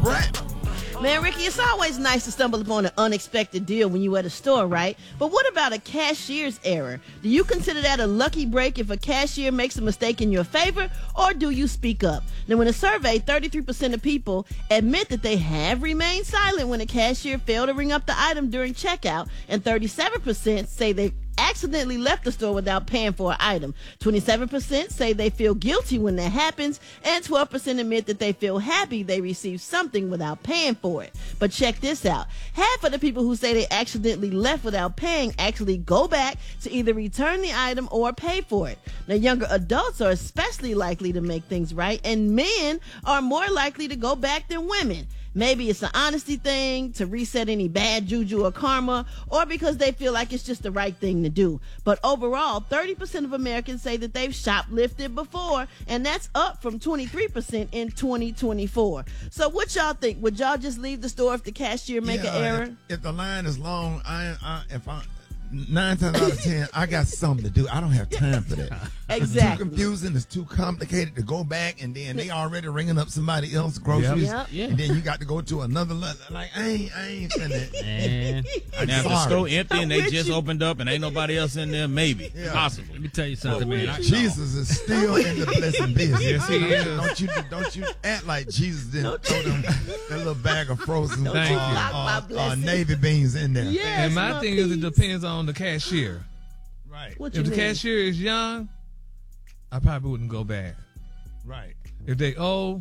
brat. Man, Ricky, it's always nice to stumble upon an unexpected deal when you at a store, right? But what about a cashier's error? Do you consider that a lucky break if a cashier makes a mistake in your favor, or do you speak up? Now, in a survey, 33% of people admit that they have remained silent when a cashier failed to ring up the item during checkout, and 37% say they accidentally left the store without paying for an item. 27% say they feel guilty when that happens, and 12% admit that they feel happy they received something without paying for it. But check this out. Half of the people who say they accidentally left without paying actually go back to either return the item or pay for it. Now, younger adults are especially likely to make things right, and men are more likely to go back than women. Maybe it's an honesty thing to reset any bad juju or karma, or because they feel like it's just the right thing to do. But overall, 30% of Americans say that they've shoplifted before, and that's up from 23% in 2024. So what y'all think? Would y'all just leave the store if the cashier make an error? If the line is long, if 9 times out of 10, I got something to do. I don't have time for that. Exactly. It's too confusing. It's too complicated to go back, and then they already ringing up somebody else's groceries. Yep. Yeah. And then you got to go to another line. Like, I ain't finna. Man. I'm Now, if the sorry. store empty and they with just you. opened up and ain't nobody else in there, maybe. Yeah. Possible. Let me tell you something, man. Jesus is still in the blessing business. Yes, he is. Don't you act like Jesus didn't throw them that little bag of frozen Thank you. Block my blessing. navy beans in there. Yes, And my thing is, it depends on the cashier. Right. What you If the mean? cashier is young, I probably wouldn't go back. Right. If they old,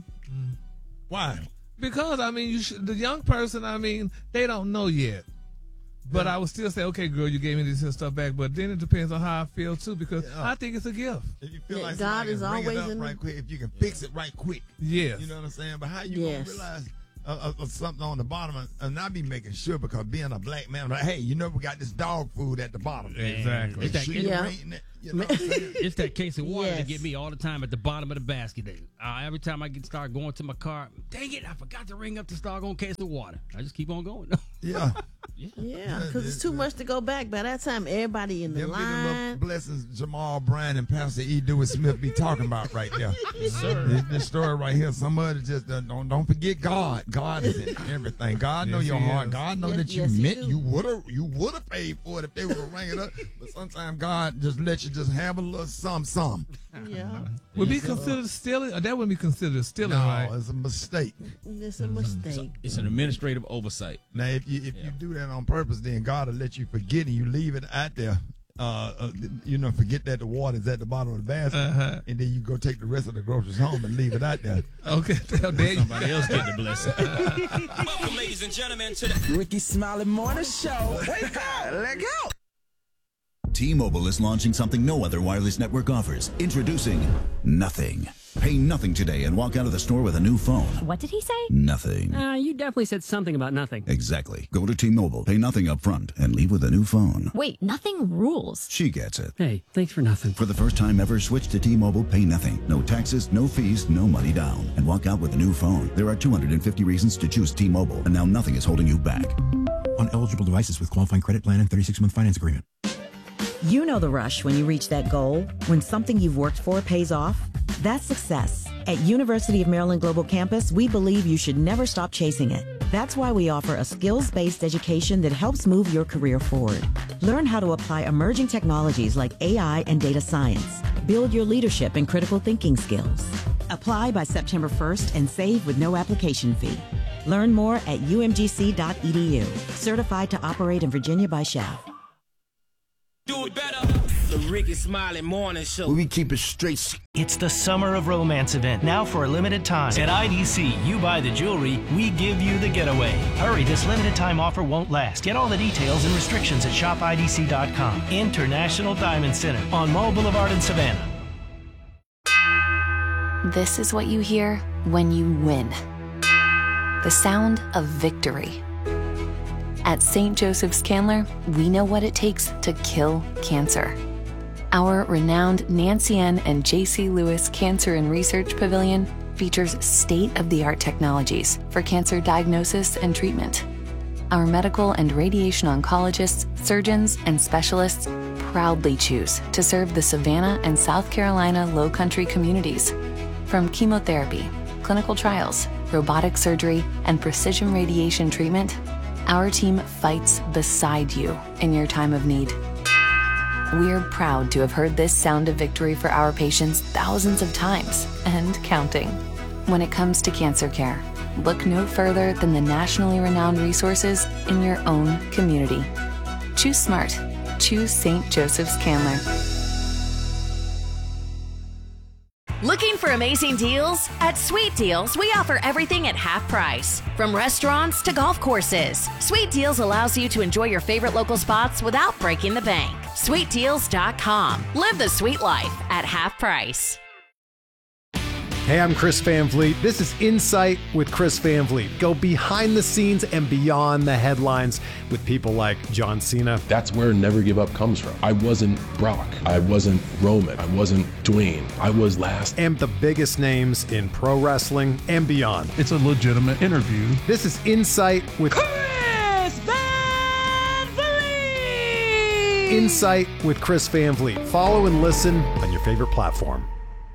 Why? because I mean, the young person, I mean, they don't know yet. But I would still say, okay, girl, you gave me this stuff back. But then it depends on how I feel too, because Yeah. I think it's a gift. If you feel Yeah, like God somebody is can bring always it up in the- right quick, if you can fix it right quick, Yes. you know what I'm saying? But how you Yes. gonna realize something on the bottom, and I be making sure, because being a black man, like, hey, you know we got this dog food at the bottom. Exactly. Make sure you're Yeah. rating it. You know what I'm saying? It's that case of water Yes. that get me all the time at the bottom of the basket. Every time I start going to my car, dang it, I forgot to ring up the doggone case of water. I just keep on going. Yeah. Yeah, because it's too much to go back. By that time, everybody in the Them be the little line. blessings Jamal Bryan and Pastor E. Dewey Smith be talking about right there. This story right here. Somebody just don't forget God. God is in everything. God know Yes, your he heart. is. God know Yes, that you yes, he meant do. you would have paid for it if they would have rang it up. But sometimes God just let you just have a little some. Yeah, Would be considered stealing? Or that wouldn't be considered stealing, No, right? it's a mistake. it's a mistake. It's an administrative oversight. Now, if you do that on purpose, then God will let you forget and you leave it out there. Forget that the water's at the bottom of the basket, and then you go take the rest of the groceries home and leave it out there. Okay, there you Somebody else get the blessing. Welcome, ladies and gentlemen, to the Ricky Smiley Morning Show. Wake up, let go. T-Mobile is launching something no other wireless network offers. Introducing Nothing. Pay nothing today and walk out of the store with a new phone. What did he say? Nothing. You definitely said something about nothing. Exactly. Go to T-Mobile, pay nothing up front, and leave with a new phone. Wait, nothing rules. She gets it. Hey, thanks for nothing. For the first time ever, switch to T-Mobile, pay nothing. No taxes, no fees, no money down. And walk out with a new phone. There are 250 reasons to choose T-Mobile, and now nothing is holding you back. On eligible devices with qualifying credit plan and 36-month finance agreement. You know the rush when you reach that goal, when something you've worked for pays off. That's success. At University of Maryland Global Campus, we believe you should never stop chasing it. That's why we offer a skills-based education that helps move your career forward. Learn how to apply emerging technologies like AI and data science. Build your leadership and critical thinking skills. Apply by September 1st and save with no application fee. Learn more at umgc.edu. Certified to operate in Virginia by SHAF. do it better. The Ricky Smiley Morning Show. We keep it straight. It's the Summer of Romance event, now for a limited time. At IDC, you buy the jewelry, we give you the getaway. Hurry, this limited time offer won't last. Get all the details and restrictions at shopidc.com. International Diamond Center on Mall Boulevard in Savannah. This is what you hear when you win. The sound of victory. At St. Joseph's Candler, we know what it takes to kill cancer. Our renowned Nancy N. and J.C. Lewis Cancer and Research Pavilion features state-of-the-art technologies for cancer diagnosis and treatment. Our medical and radiation oncologists, surgeons, and specialists proudly choose to serve the Savannah and South Carolina Low Country communities. From chemotherapy, clinical trials, robotic surgery, and precision radiation treatment, our team fights beside you in your time of need. We're proud to have heard this sound of victory for our patients thousands of times and counting. When it comes to cancer care, look no further than the nationally renowned resources in your own community. Choose smart. Choose St. Joseph's Candler. Looking for amazing deals? At Sweet Deals, we offer everything at half price. From restaurants to golf courses, Sweet Deals allows you to enjoy your favorite local spots without breaking the bank. SweetDeals.com. Live the sweet life at half price. Hey, I'm Chris Van Vliet. This is Insight with Chris Van Vliet. Go behind the scenes and beyond the headlines with people like John Cena. That's where Never Give Up comes from. I wasn't Brock. I wasn't Roman. I wasn't Dwayne. I was last. And the biggest names in pro wrestling and beyond. It's a legitimate interview. This is Insight with Chris Van Vliet! Insight with Chris Van Vliet. Follow and listen on your favorite platform.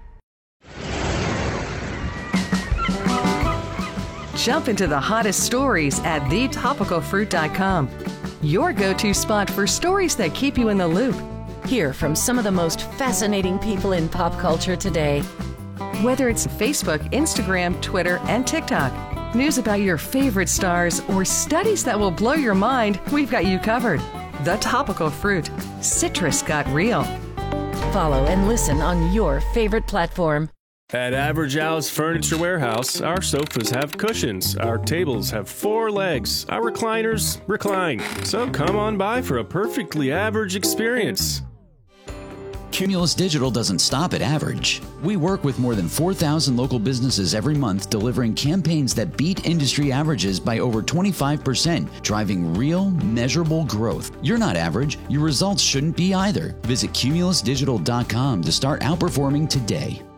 Jump into the hottest stories at thetopicalfruit.com. Your go-to spot for stories that keep you in the loop. Hear from some of the most fascinating people in pop culture today. Whether it's Facebook, Instagram, Twitter, and TikTok, news about your favorite stars, or studies that will blow your mind, we've got you covered. The Topical Fruit. Citrus got real. Follow and listen on your favorite platform. At Average Al's Furniture Warehouse, our sofas have cushions, our tables have 4 legs, our recliners recline. So come on by for a perfectly average experience. Cumulus Digital doesn't stop at average. We work with more than 4,000 local businesses every month, delivering campaigns that beat industry averages by over 25%, driving real, measurable growth. You're not average. Your results shouldn't be either. Visit cumulusdigital.com to start outperforming today.